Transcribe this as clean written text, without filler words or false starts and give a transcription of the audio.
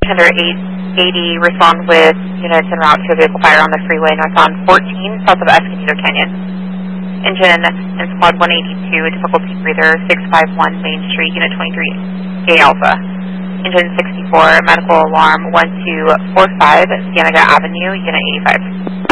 Tender 880, respond with units en route to a vehicle fire on the freeway northbound 14, south of Escondido Canyon. Engine in squad 182, difficulty breather 651 Main Street, unit 23A Alpha. Engine 64, medical alarm 1245, Cienega Avenue, unit 85.